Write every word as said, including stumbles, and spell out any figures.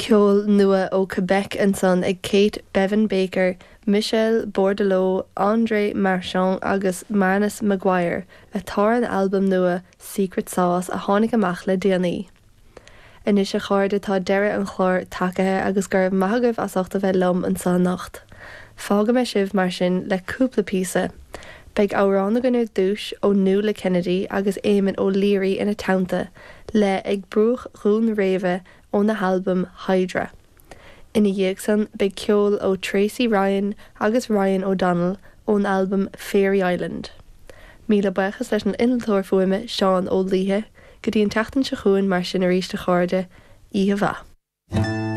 Ceol nua ó Quebec an son ag Kate Bevan Baker, Michelle Bordelot, André Marchand agus Marnus Maguire a tar an albumm nua Secret Sauce a tháinig amach le déanaí. Inis a cháirde tá deire an chlár takeithe agus gur maithagah as achta bheith lom an san nacht. Fága me sibh mar sin le cúpla píosa. Beidh áránna gan dúis ó Nuala Kennedy agus Éamonn ó Leary ina tannta le ag brúch rún réimhe ó na halbum Hydra. Ina dhéag san beidh ceol ó Tracy Ryan agus Ryan O'Donnell ón albumm Fairy Island. Míle buchas leis an inaltóir fuaime Seán Ó Líthe, go dtí an teachtain se chuin mar sin a ríiste cháirde, Íomhá.